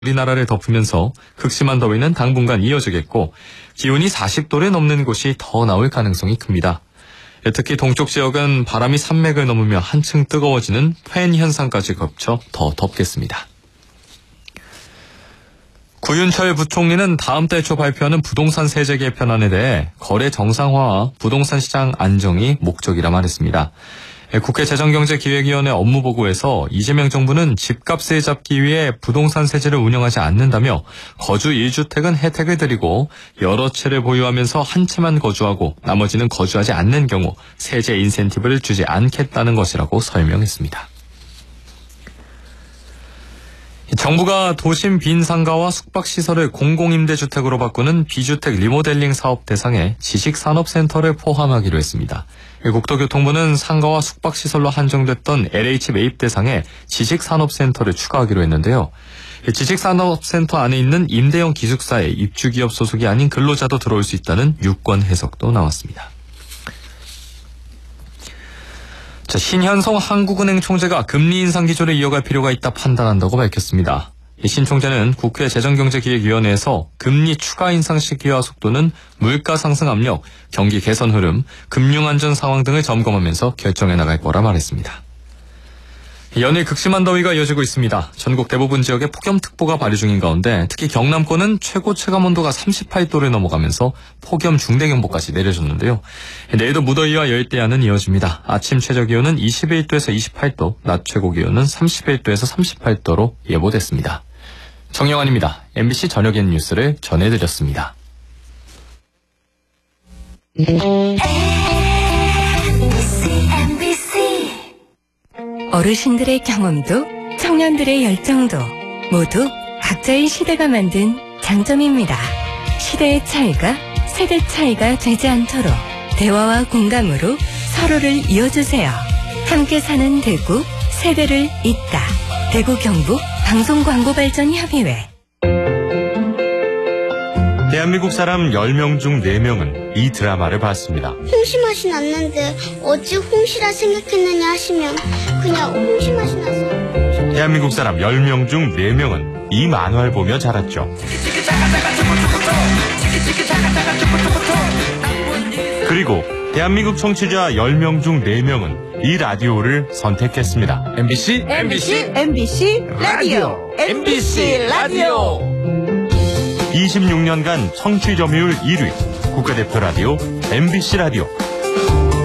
우리나라를 덮으면서 극심한 더위는 당분간 이어지겠고 기온이 40도를 넘는 곳이 더 나올 가능성이 큽니다. 특히 동쪽 지역은 바람이 산맥을 넘으며 한층 뜨거워지는 팬 현상까지 겹쳐 더 덥겠습니다. 구윤철 부총리는 다음 달 초 발표하는 부동산 세제 개편안에 대해 거래 정상화와 부동산 시장 안정이 목적이라 말했습니다. 국회 재정경제기획위원회 업무보고에서 이재명 정부는 집값을 잡기 위해 부동산 세제를 운영하지 않는다며 거주 1주택은 혜택을 드리고 여러 채를 보유하면서 한 채만 거주하고 나머지는 거주하지 않는 경우 세제 인센티브를 주지 않겠다는 것이라고 설명했습니다. 정부가 도심 빈 상가와 숙박시설을 공공임대주택으로 바꾸는 비주택 리모델링 사업 대상에 지식산업센터를 포함하기로 했습니다. 국토교통부는 상가와 숙박시설로 한정됐던 LH 매입 대상에 지식산업센터를 추가하기로 했는데요. 지식산업센터 안에 있는 임대형 기숙사에 입주기업 소속이 아닌 근로자도 들어올 수 있다는 유권 해석도 나왔습니다. 신현성 한국은행 총재가 금리 인상 기조를 이어갈 필요가 있다 판단한다고 밝혔습니다. 신 총재는 국회 재정경제기획위원회에서 금리 추가 인상 시기와 속도는 물가 상승 압력, 경기 개선 흐름, 금융안전 상황 등을 점검하면서 결정해 나갈 거라 말했습니다. 연일 극심한 더위가 이어지고 있습니다. 전국 대부분 지역에 폭염특보가 발효 중인 가운데 특히 경남권은 최고 체감온도가 38도를 넘어가면서 폭염 중대경보까지 내려졌는데요. 내일도 무더위와 열대야는 이어집니다. 아침 최저기온은 21도에서 28도, 낮 최고기온은 31도에서 38도로 예보됐습니다. 정영환입니다. MBC 저녁엔 뉴스를 전해드렸습니다. 어르신들의 경험도 청년들의 열정도 모두 각자의 시대가 만든 장점입니다. 시대의 차이가 세대 차이가 되지 않도록 대화와 공감으로 서로를 이어주세요. 함께 사는 대구, 세대를 잇다. 대구 경북 방송광고발전협의회. 대한민국 사람 10명 중 4명은 이 드라마를 봤습니다. 홍시 맛이 났는데 어찌 홍시라 생각했느냐 하시면 그냥 홍시 맛이 나서. 대한민국 사람 10명 중 4명은 이 만화를 보며 자랐죠. 그리고 대한민국 청취자 10명 중 4명은 이 라디오를 선택했습니다. MBC 라디오. MBC 라디오. 26년간 청취 점유율 1위 국가대표 라디오 MBC 라디오.